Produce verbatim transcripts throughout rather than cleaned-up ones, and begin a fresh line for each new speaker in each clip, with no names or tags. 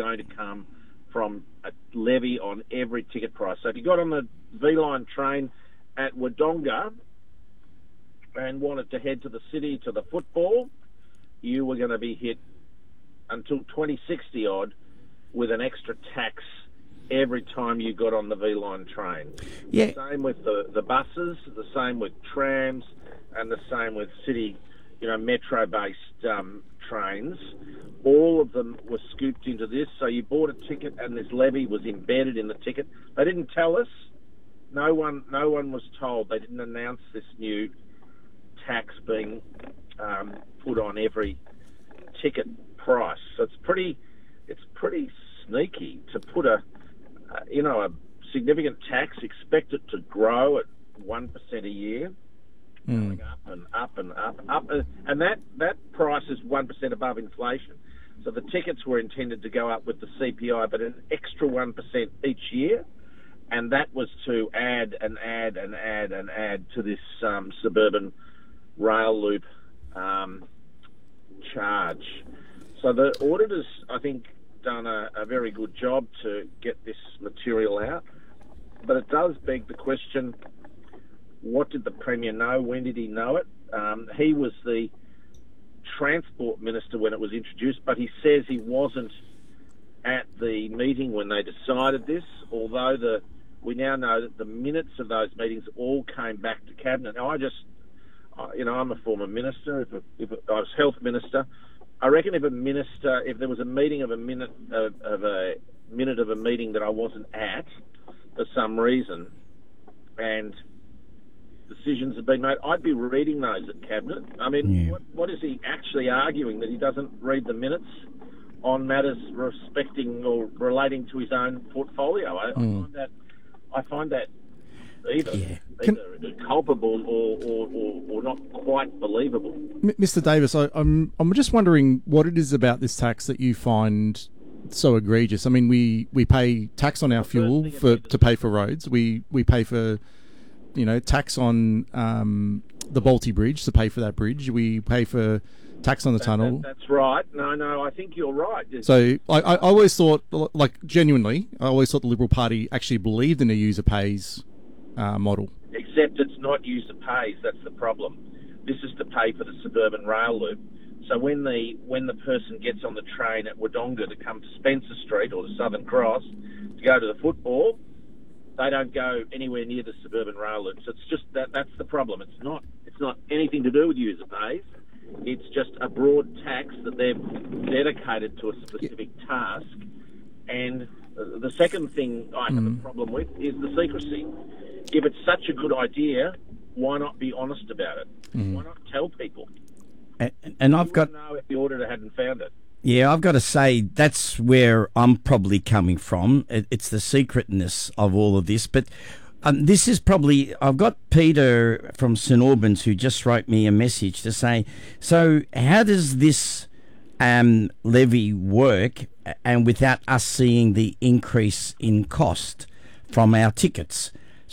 going to come from a levy on every ticket price. So if you got on the V-Line train at Wodonga and wanted to head to the city to the football, you were going to be hit until twenty sixty odd with an extra tax every time you got on the V-Line train.
Yeah.
The same with the, the buses, the same with trams, and the same with city, you know, metro-based um, trains. All of them were scooped into this. So you bought a ticket and this levy was embedded in the ticket. They didn't tell us. No one, no one was told. They didn't announce this new tax being um, put on every ticket price. So it's pretty, it's pretty sneaky to put a, uh, you know, a significant tax, expect it to grow at one percent a year,
Mm.
going up and up and up, up, uh, and that that price is one percent above inflation. So the tickets were intended to go up with the C P I, but an extra one percent each year. And that was to add and add and add and add to this um, suburban rail loop um, charge. So the auditors, I think, done a, a very good job to get this material out. But it does beg the question, what did the Premier know? When did he know it? Um, he was the Transport Minister when it was introduced, but he says he wasn't at the meeting when they decided this, although the we now know that the minutes of those meetings all came back to Cabinet. Now, I just, you know, I'm a former minister. If, if I was Health Minister, I reckon if a minister, if there was a meeting of a minute of, of a minute of a meeting that I wasn't at for some reason, and decisions have been made, I'd be reading those at Cabinet. I mean,
Yeah.
what, what is he actually arguing, that he doesn't read the minutes on matters respecting or relating to his own portfolio? I,
Mm.
I find that I find that either,
Yeah.
either culpable or, or, or, or not quite believable.
M- Mister Davis, I, I'm I'm just wondering what it is about this tax that you find so egregious. I mean, we, we pay tax on our fuel for to pay for roads. We we pay for, you know, tax on um, the Balti Bridge to pay for that bridge. We pay for tax on the
That-
tunnel.
that- that's right. No, no, I think you're right. It's-
So I, I always thought, like genuinely, I always thought the Liberal Party actually believed in a user pays uh, model.
Except it's not user pays. That's the problem. This is to pay for the suburban rail loop. So when the when the person gets on the train at Wodonga to come to Spencer Street or the Southern Cross to go to the football, they don't go anywhere near the suburban rail loop. So it's just that that's the problem. It's not it's not anything to do with user pays. It's just a broad tax that they've dedicated to a specific task. And the second thing I have
Mm.
a problem with is the secrecy. If it's such a good idea, why not be honest about it?
Mm.
Why not tell people?
And, and I've
You
got,
wouldn't know if the auditor hadn't found it.
yeah, I've got to say that's where I'm probably coming from. It, it's the secretness of all of this. But um, this is probably, I've got Peter from St Albans who just wrote me a message to say, so how does this um, levy work, and without us seeing the increase in cost from our tickets?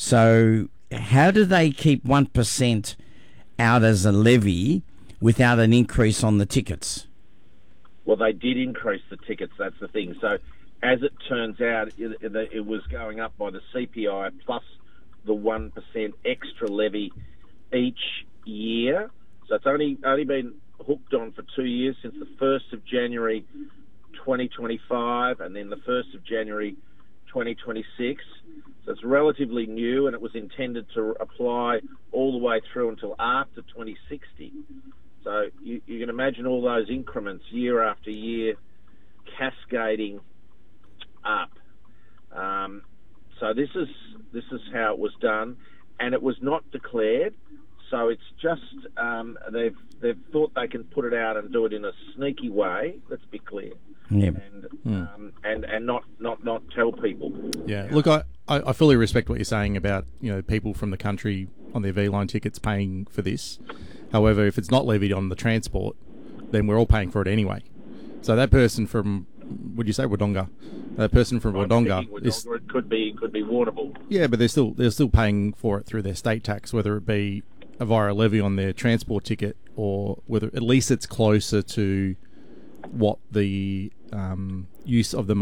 So how do they keep one percent out as a levy without an increase on the tickets?
Well, they did increase the tickets, that's the thing. So as it turns out, it, it, it was going up by the C P I plus the one percent extra levy each year. So it's only only been hooked on for two years, since the first of January twenty twenty-five and then the first of January twenty twenty-six. So it's relatively new, and it was intended to apply all the way through until after twenty sixty. So you, you can imagine all those increments year after year cascading up. Um, so this is this is how it was done, and it was not declared. So it's just um, they've they've thought they can put it out and do it in a sneaky way. Let's be clear,
Yeah.
and um, and and not, not, not tell people.
Yeah. Look, I, I I fully respect what you're saying about, you know, people from the country on their V-Line tickets paying for this. However, if it's not levied on the transport, then we're all paying for it anyway. So that person from, would you say Wodonga? That person from
I'm
Wodonga
thinking Wodonga,
is,
it could be could be Warrnambool.
yeah, but they're still they're still paying for it through their state tax, whether it be via a levy on their transport ticket, or whether at least it's closer to what the um, use of the